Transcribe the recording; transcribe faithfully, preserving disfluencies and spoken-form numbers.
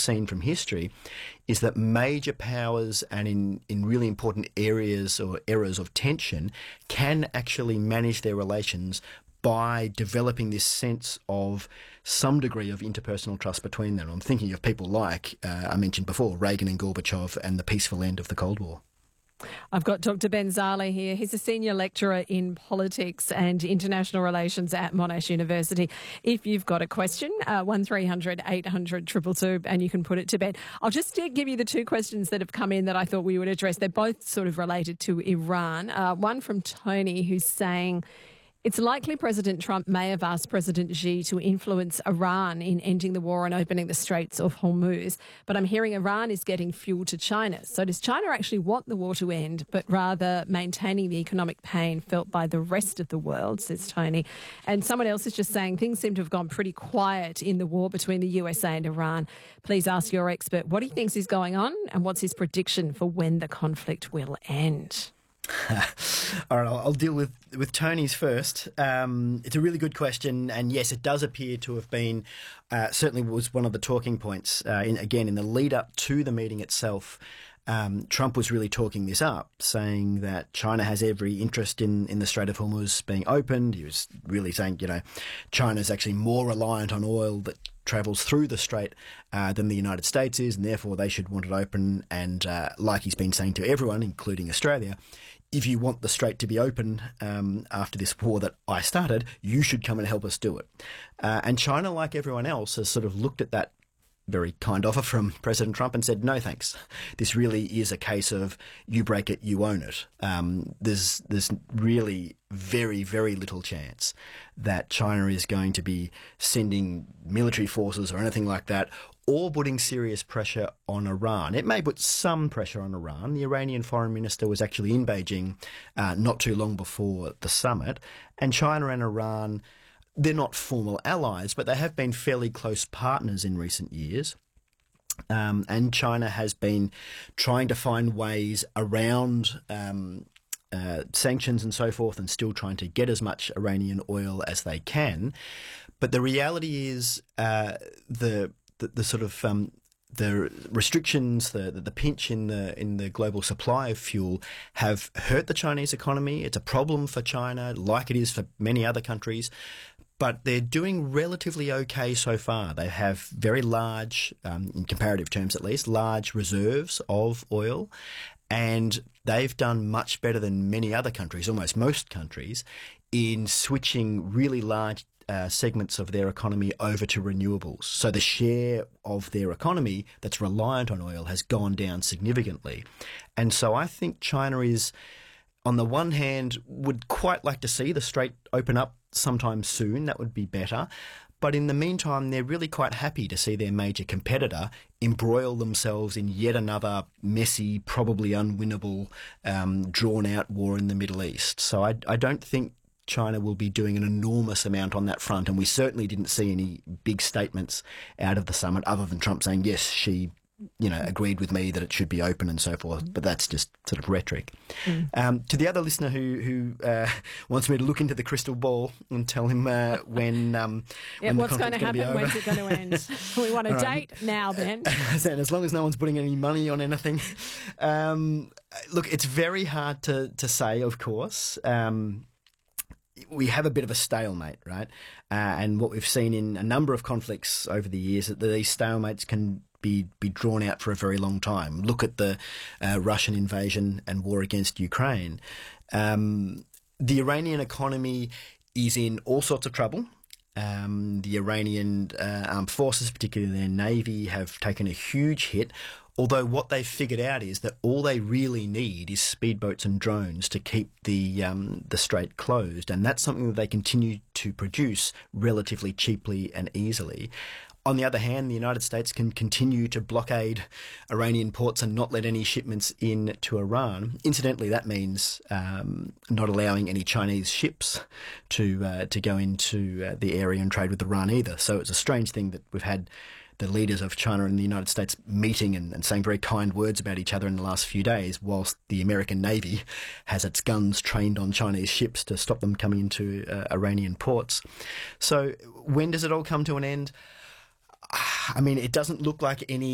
seen from history is that major powers and in, in really important areas or eras of tension can actually manage their relations by developing this sense of some degree of interpersonal trust between them. I'm thinking of people like, uh, I mentioned before, Reagan and Gorbachev and the peaceful end of the Cold War. I've got Doctor Ben Zali here. He's a senior lecturer in politics and international relations at Monash University. If you've got a question, uh, one three hundred eight hundred two two two, and you can put it to Ben. I'll just uh, give you the two questions that have come in that I thought we would address. They're both sort of related to Iran. Uh, one from Tony, who's saying, it's likely President Trump may have asked President Xi to influence Iran in ending the war and opening the Straits of Hormuz, but I'm hearing Iran is getting fuel to China. So does China actually want the war to end, but rather maintaining the economic pain felt by the rest of the world, says Tony. And someone else is just saying things seem to have gone pretty quiet in the war between the U S A and Iran. Please ask your expert what he thinks is going on and what's his prediction for when the conflict will end. All right, I'll, I'll deal with, with Tony's first. Um, it's a really good question, and yes, it does appear to have been, uh, certainly was one of the talking points, uh, in, again, in the lead-up to the meeting itself. Um, Trump was really talking this up, saying that China has every interest in, in the Strait of Hormuz being opened. He was really saying, you know, China's actually more reliant on oil that travels through the strait uh, than the United States is, and therefore they should want it open. And uh, like he's been saying to everyone, including Australia, if you want the strait to be open um, after this war that I started, you should come and help us do it. Uh, and China, like everyone else, has sort of looked at that very kind offer from President Trump and said, no thanks. This really is a case of you break it, you own it. Um, there's there's really very, very little chance that China is going to be sending military forces or anything like that, or putting serious pressure on Iran. It may put some pressure on Iran. The Iranian foreign minister was actually in Beijing uh, not too long before the summit, and China and Iran, they're not formal allies, but they have been fairly close partners in recent years. Um, and China has been trying to find ways around um, uh, sanctions and so forth, and still trying to get as much Iranian oil as they can. But the reality is uh, the, the the sort of um, the restrictions, the, the the pinch in the in the global supply of fuel have hurt the Chinese economy. It's a problem for China, like it is for many other countries. But they're doing relatively okay so far. They have very large, um, in comparative terms at least, large reserves of oil, and they've done much better than many other countries, almost most countries, in switching really large uh, segments of their economy over to renewables. So the share of their economy that's reliant on oil has gone down significantly. And so I think China is, on the one hand, would quite like to see the strait open up sometime soon. That would be better. But in the meantime, they're really quite happy to see their major competitor embroil themselves in yet another messy, probably unwinnable, um, drawn-out war in the Middle East. So I, I don't think China will be doing an enormous amount on that front, and we certainly didn't see any big statements out of the summit other than Trump saying, yes, she you know, agreed with me that it should be open and so forth, but that's just sort of rhetoric. Mm. Um, to the other listener who who uh, wants me to look into the crystal ball and tell him uh, when, um, yeah, when what's going to happen, when's it going to end? We want a right. date now, Ben. And as long as no one's putting any money on anything. Um, look, it's very hard to, to say, of course. Um, we have a bit of a stalemate, right? Uh, and what we've seen in a number of conflicts over the years, that these stalemates can be be drawn out for a very long time. Look at the uh, Russian invasion and war against Ukraine. Um, the Iranian economy is in all sorts of trouble. Um, the Iranian uh, armed forces, particularly their navy, have taken a huge hit. Although what they've figured out is that all they really need is speedboats and drones to keep the um, the strait closed, and that's something that they continue to produce relatively cheaply and easily. On the other hand, the United States can continue to blockade Iranian ports and not let any shipments in to Iran. Incidentally, that means um, not allowing any Chinese ships to uh, to go into uh, the area and trade with Iran either. So it's a strange thing that we've had the leaders of China and the United States meeting and, and saying very kind words about each other in the last few days, whilst the American Navy has its guns trained on Chinese ships to stop them coming into uh, Iranian ports. So when does it all come to an end? I mean, it doesn't look like any